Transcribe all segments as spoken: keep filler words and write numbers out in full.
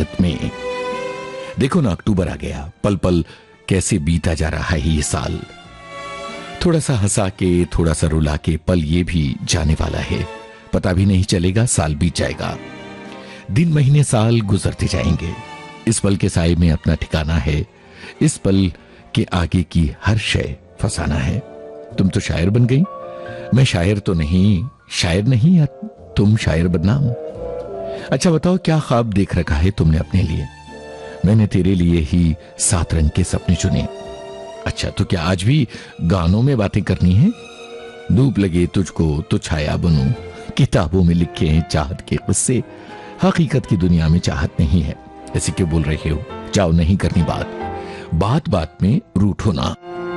इबारत में। देखो ना, अक्टूबर आ गया, पल पल कैसे बीता जा रहा है ये साल। थोड़ा सा हंसा के, थोड़ा सा रुला के पल ये भी जाने वाला है, पता भी नहीं चलेगा, साल बीत जाएगा। दिन महीने साल गुजरते जाएंगे। इस पल के साए में अपना ठिकाना है, इस पल के आगे की हर शय फसाना है। तुम तो शायर बन गई, मैं शायर तो नहीं, शायर नहीं, या तुम शायर बदनाम। अच्छा बताओ, क्या ख्वाब देख रखा है तुमने अपने लिए? मैंने तेरे लिए ही सात रंग के सपने चुने। अच्छा, तो क्या आज भी गानों में बातें करनी है? धूप लगे तुझको तो छाया बनूं, किताबों में लिखे हैं चाहत के किस्से, हकीकत की दुनिया में चाहत नहीं है। ऐसे क्यों बोल रहे हो? जाओ, नहीं करनी बात, बात बात में रूठो ना।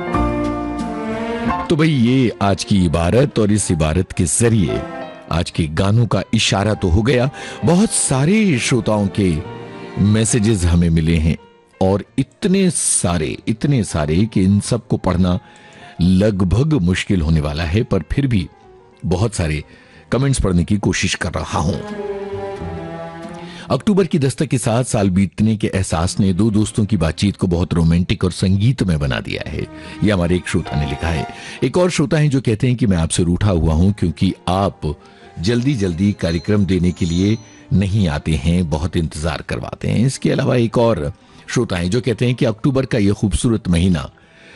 तो भाई, ये आज की इबारत, और इस इबारत के जरिए आज के गानों का इशारा तो हो गया। बहुत सारे श्रोताओं के मैसेजेस हमें मिले हैं, और इतने सारे इतने सारे कि इन सब को पढ़ना लगभग मुश्किल होने वाला है, पर फिर भी बहुत सारे कमेंट्स पढ़ने की कोशिश कर रहा हूं। अक्टूबर की दस्तक के साथ साल बीतने के एहसास ने दो दोस्तों की बातचीत को बहुत रोमांटिक और संगीतमय बना दिया है। यह हमारे एक श्रोता ने लिखा है। एक और श्रोता हैं जो कहते हैं कि मैं आपसे रूठा हुआ हूं क्योंकि आप जल्दी जल्दी कार्यक्रम देने के लिए नहीं आते हैं, बहुत इंतजार करवाते हैं। इसके अलावा एक और श्रोता हैं जो कहते हैं कि अक्टूबर का यह खूबसूरत महीना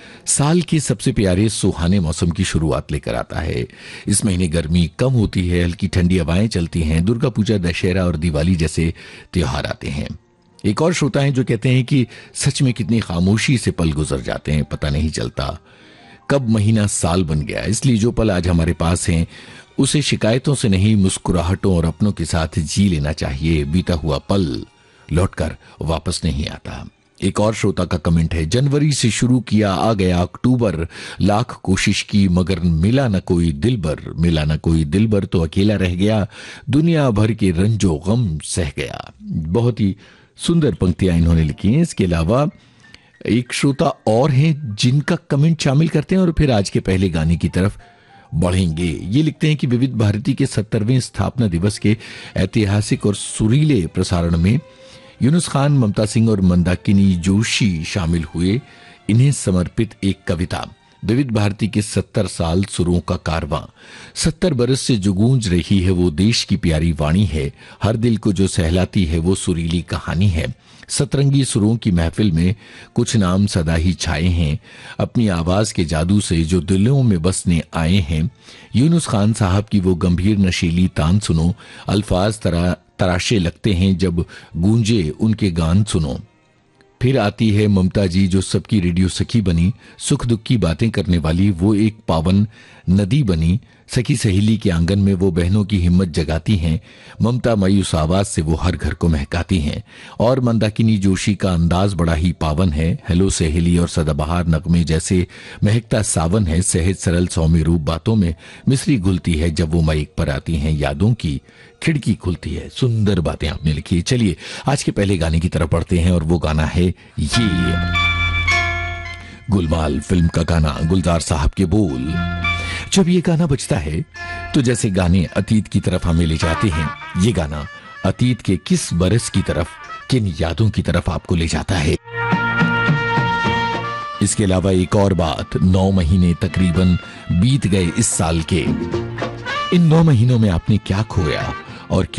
साल के सबसे प्यारे सुहाने मौसम की शुरुआत लेकर आता है। इस महीने गर्मी कम होती है, हल्की ठंडी हवाएं चलती हैं, दुर्गा पूजा, दशहरा और दिवाली जैसे त्योहार आते हैं। एक और श्रोता हैं जो कहते हैं कि सच में कितनी खामोशी से पल गुजर जाते हैं, पता नहीं चलता कब महीना साल बन गया। इसलिए जो पल आज हमारे पास हैं उसे शिकायतों से नहीं, मुस्कुराहटों और अपनों के साथ जी लेना चाहिए। बीता हुआ पल लौटकर वापस नहीं आता। एक और श्रोता का कमेंट है, जनवरी से शुरू किया, आ गया अक्टूबर, लाख कोशिश की मगर मिला न कोई दिलबर, मिला न कोई दिलबर तो अकेला रह गया, दुनिया भर के रंजो गम सह गया। बहुत ही सुंदर पंक्तियां इन्होंने लिखी हैं। इसके अलावा एक श्रोता और हैं जिनका कमेंट शामिल करते हैं और फिर आज के पहले गाने की तरफ बढ़ेंगे। ये लिखते हैं कि विविध भारती के सत्तरवें स्थापना दिवस के ऐतिहासिक और सुरीले प्रसारण में यूनुस खान, ममता सिंह और मंदाकिनी जोशी शामिल हुए। इन्हें समर्पित एक कविता। विविध भारती के सत्तर साल सुरों का कारवां, सत्तर बरस से जो गूंज रही है वो देश की प्यारी वाणी है, हर दिल को जो सहलाती है वो सुरीली कहानी है। सतरंगी सुरों की महफिल में कुछ नाम सदा ही छाए हैं, अपनी आवाज के जादू से जो दिलों में बसने आए हैं। यूनुस खान साहब की वो गंभीर नशीली तान सुनो, अल्फाज तरा तराशे लगते हैं जब गूंजे उनके गान सुनो। फिर आती है ममता जी जो सबकी रेडियो सखी बनी, सुख दुख की बातें करने वाली वो एक पावन नदी बनी। सखी सहेली के आंगन में वो बहनों की हिम्मत जगाती हैं, ममता मायूस आवाज से वो हर घर को महकाती हैं। और मंदाकिनी जोशी का अंदाज बड़ा ही पावन है, हेलो सहेली और सदाबहार नगमे जैसे महकता सावन है। सहज सरल सौम्य रूप बातों में मिश्री घुलती है, जब वो माइक पर आती हैं यादों की खिड़की खुलती है। सुंदर बातें आपने लिखी है। चलिए आज के पहले गाने की तरफ बढ़ते हैं और वो गाना है ये गुलमाल फिल्म का गाना, गुलजार साहब के बोल। जब ये गाना बजता है तो जैसे गाने अतीत की तरफ हमें ले जाते हैं, ये गाना अतीत के किस बरस की तरफ, किन यादों की तरफ आपको ले जाता है। इसके अलावा एक और बात, नौ महीने तकरीबन बीत गए इस साल के। इन नौ महीनों में आपने क्या खोया और